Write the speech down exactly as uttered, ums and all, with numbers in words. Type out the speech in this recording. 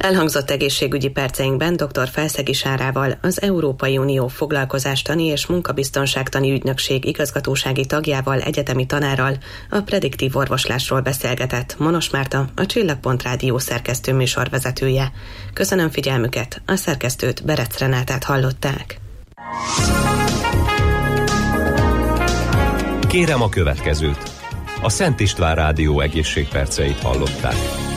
Elhangzott egészségügyi perceinkben dr. Felszegi Sárával, az Európai Unió Foglalkozástani és Munkabiztonságtani Ügynökség igazgatósági tagjával, egyetemi tanárral a prediktív orvoslásról beszélgetett Monos Márta, a Csillagpont Rádió szerkesztő műsorvezetője. Köszönöm figyelmüket, a szerkesztőt, Berec Renátát hallották. Kérem a következőt. A Szent István Rádió egészségperceit hallották.